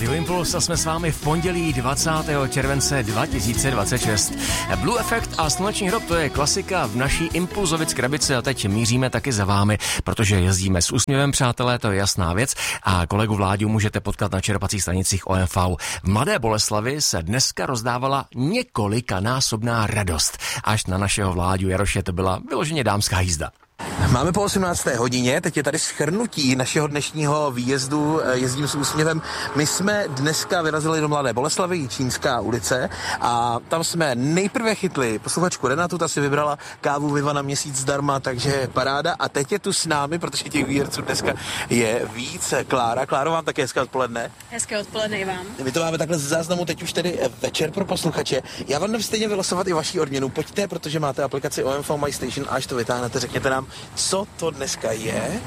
Rádio Impuls a jsme s vámi v pondělí 20. července 2026. Blue Effect a Sluneční hrob, to je klasika v naší Impulzovic krabici a teď míříme taky za vámi, protože jezdíme s úsměvem, přátelé, to je jasná věc a kolegu Vláďu můžete potkat na čerpacích stanicích OMV. V Mladé Boleslavi se dneska rozdávala několikanásobná radost. Až na našeho Vláďu Jaroše to byla vyloženě dámská jízda. Máme po 18. hodině, teď je tady shrnutí našeho dnešního výjezdu Jezdím s úsměvem. My jsme dneska vyrazili do Mladé Boleslavy, Jičínská ulice, a tam jsme nejprve chytli posluchačku Renatu, ta si vybrala kávu Viva na měsíc zdarma, takže paráda. A teď je tu s námi, protože těch výherců dneska je víc. Klára. Kláro, vám také hezké odpoledne. Hezké odpoledne i vám. My to máme takhle z záznamu, teď už tedy večer pro posluchače. Já vám stejně vylosovat i vaši odměnu. Pojďte, protože máte aplikaci OMV My Station, až to vytáhnete, řekněte nám, co to dneska je?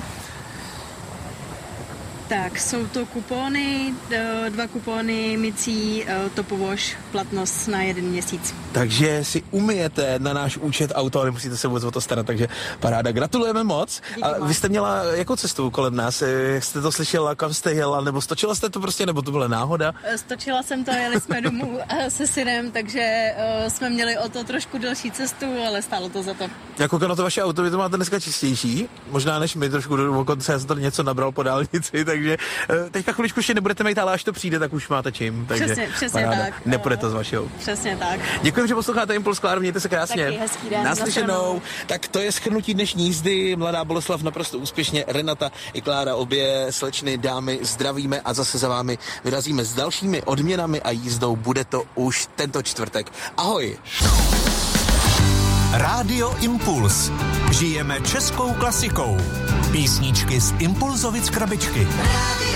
Tak, jsou to kupóny, 2 kupóny mycí Topovoš, platnost na 1 měsíc. Takže si umyjete na náš účet auto, nemusíte se vůbec o to starat, takže paráda. Gratulujeme moc. A vy jste měla jakou cestu kolem nás? Jste to slyšela, kam jste jela, nebo stočila jste to prostě, nebo to byla náhoda? Stočila jsem to, jeli jsme domů se synem, takže jsme měli o to trošku delší cestu, ale stálo to za to. Jako na to vaše auto, vy to máte dneska čistější, možná než my trošku do konce, já jsem tady něco nabral po dálnici, takže teďka chviličku ještě nebudete mít, ale až to přijde, tak už máte čím. Takže přesně tak. Nepůjde to z vašeho. Přesně tak. Děkuji, že posloucháte Impuls, Kláro, mějte se krásně. Taky hezký den. Naslyšenou. Tak to je shrnutí dnešní jízdy. Mladá Boleslav naprosto úspěšně. Renata i Klára, obě slečny, dámy, zdravíme a zase za vámi vyrazíme s dalšími odměnami a jízdou. Bude to už tento čtvrtek. Ahoj. Rádio Impuls. Žijeme českou klasikou. Písničky z Impulzovic krabičky.